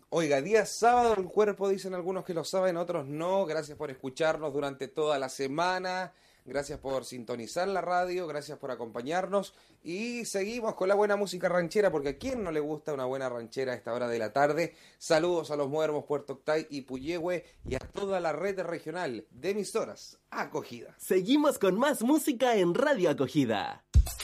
Oiga, día sábado el cuerpo, dicen algunos que lo saben, otros no. Gracias por escucharnos durante toda la semana. Gracias por sintonizar la radio, gracias por acompañarnos. Y seguimos con la buena música ranchera, porque a quién no le gusta una buena ranchera a esta hora de la tarde. Saludos a los Muermos, Puerto Octay y Puyehue y a toda la red regional de emisoras Acogida. Seguimos con más música en Radio Acogida.